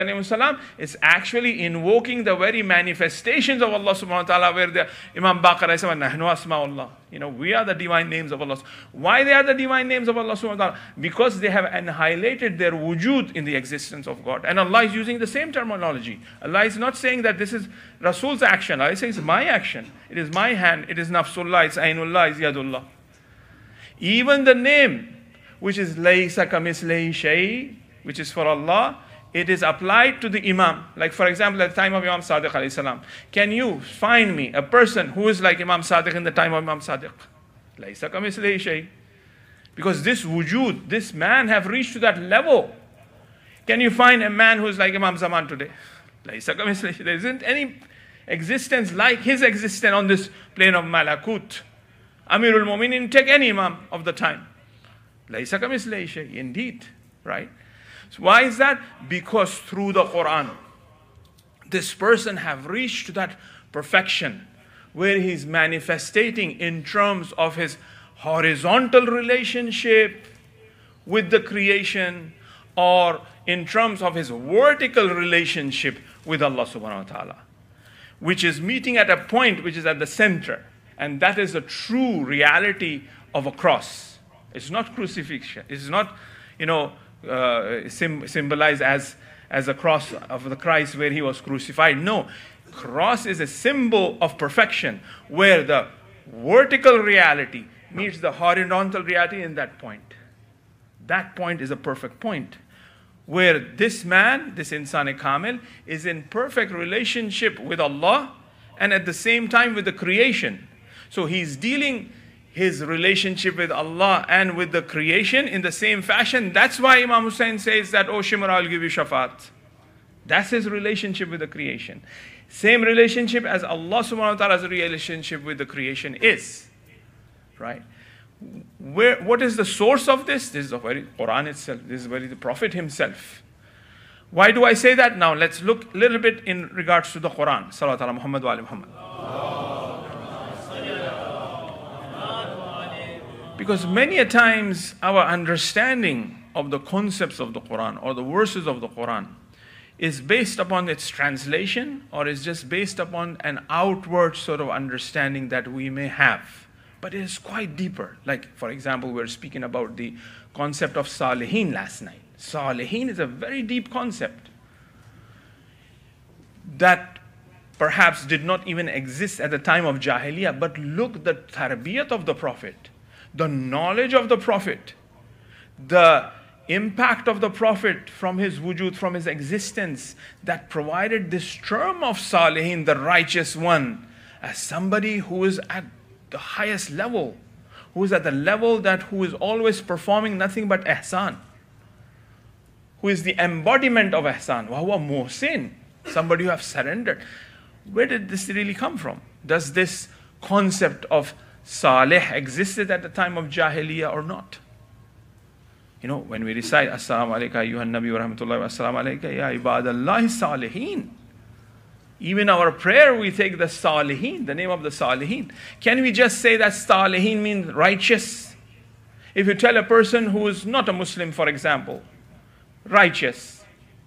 salam is actually invoking the very manifestations of Allah subhanahu wa ta'ala, where the Imam Baqir said, Nahnu asma'ullah. We are the divine names of Allah. Why they are the divine names of Allah subhanahu wa ta'ala? Because they have annihilated their wujud in the existence of God. And Allah is using the same terminology. Allah is not saying that this is Rasul's action. Allah is saying it's my action. It is my hand. It is nafsullah. It's ainullah. It's yadullah. Even the name, which is laysa kamislihi shay, which is for Allah, it is applied to the Imam. Like for example, at the time of Imam Sadiq alayhi salam, can you find me a person who is like Imam Sadiq in the time of Imam Sadiq? Laysa kamislihi shay. Because this wujud, this man have reached to that level. Can you find a man who is like Imam Zaman today? Laysa kamislihi shay. There isn't any existence like his existence on this plane of Malakut. Amirul Mu'minin, take any Imam of the time. Laysa kamislihi shay. Indeed, right? So why is that? Because through the Quran, this person have reached to that perfection where he's manifesting in terms of his horizontal relationship with the creation, or in terms of his vertical relationship with Allah subhanahu wa ta'ala, which is meeting at a point which is at the center. And that is the true reality of a cross. It's not crucifixion. It's not, symbolized as a cross of the Christ where he was crucified. No, cross is a symbol of perfection where the vertical reality meets the horizontal reality in that point. That point is a perfect point where this man, this Insan Kamil, is in perfect relationship with Allah and at the same time with the creation. So he's dealing his relationship with Allah and with the creation in the same fashion. That's why Imam Hussain says that, oh Shimr, I'll give you shafaat. That's his relationship with the creation. Same relationship as Allah subhanahu wa ta'ala's relationship with the creation is. Right? What is the source of this? This is the very Quran itself. This is very the Prophet himself. Why do I say that? Now let's look a little bit in regards to the Quran. Salawat ala Muhammad wa ali Muhammad. Because many a times our understanding of the concepts of the Quran or the verses of the Quran is based upon its translation, or is just based upon an outward sort of understanding that we may have. But it is quite deeper. Like, for example, we were speaking about the concept of Salihin last night. Salihin is a very deep concept that perhaps did not even exist at the time of Jahiliyyah. But look, the tarbiyat of the Prophet, the knowledge of the Prophet, the impact of the Prophet from his wujud, from his existence, that provided this term of Salihin, the righteous one, as somebody who is at the highest level, who is at the level that who is always performing nothing but ihsan, who is the embodiment of ihsan. Wahuwa muhsin, somebody who have surrendered. Where did this really come from? Does this concept of Salih existed at the time of Jahiliyyah or not? When we recite Assalamu alayka ayyuhan nabi wa rahmatullahi wa assalamu alayka ya ibadallahi salihin. Even our prayer, we take the Salihin, the name of the Salihin. Can we just say that Salihin means righteous? If you tell a person who is not a Muslim, for example, righteous,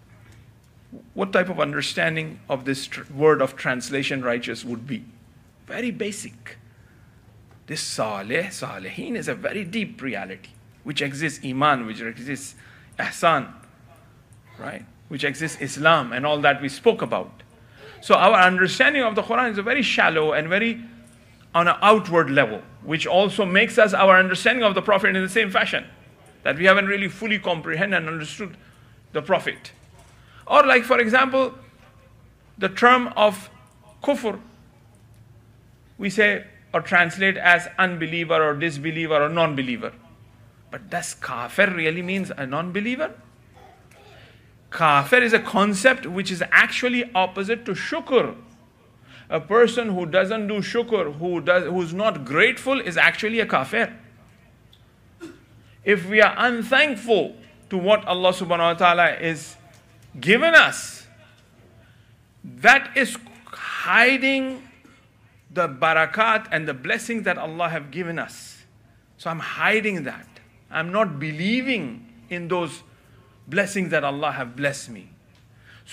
what type of understanding of this word of translation righteous would be? Very basic. This Salih, Salihin is a very deep reality, which exists Iman, which exists Ihsan, right? Which exists Islam and all that we spoke about. So our understanding of the Quran is a very shallow and very on an outward level, which also makes us our understanding of the Prophet in the same fashion, that we haven't really fully comprehended and understood the Prophet. Or like, for example, the term of kufr, we say or translate as unbeliever or disbeliever or non-believer. But does kafir really means a non-believer? Kafir is a concept which is actually opposite to shukr. A person who doesn't do shukr, who's not grateful, is actually a kafir. If we are unthankful to what Allah subhanahu wa ta'ala is given us, that is hiding the barakat and the blessings that Allah have given us. So I'm hiding that. I'm not believing in those blessings that Allah have blessed me.